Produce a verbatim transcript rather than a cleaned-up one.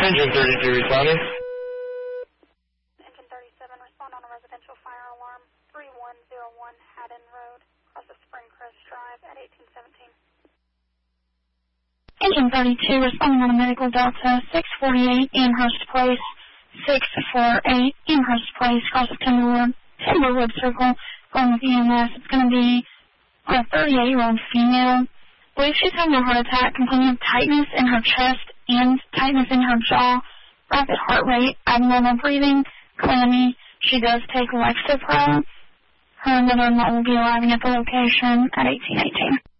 Engine thirty-two responding. Engine thirty-seven, respond on a residential fire alarm, three one zero one Haddon Road, across of Springcrest Drive at eighteen seventeen. Engine thirty-two, responding on a medical Delta, six forty-eight Amherst Place, six forty-eight Amherst Place, across of Timberwood, Timberwood Circle, going with E M S. It's going to be a thirty-eight-year-old female. I believe she's having a heart attack, complaining of tightness in her chest and tightness in her jaw, rapid heart rate, abnormal breathing, clammy. She does take Lexapro. Her mother-in-law will be arriving at the location at eighteen eighteen.